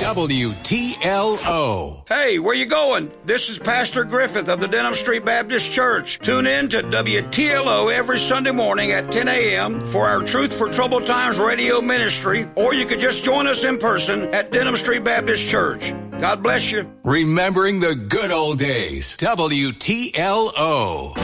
WTLO. Hey, where you going? This is Pastor Griffith of the Denham Street Baptist Church. Tune in to WTLO every Sunday morning at 10 a.m. for our Truth for Troubled Times radio ministry, or you could just join us in person at Denham Street Baptist Church. God bless you. Remembering the good old days. WTLO.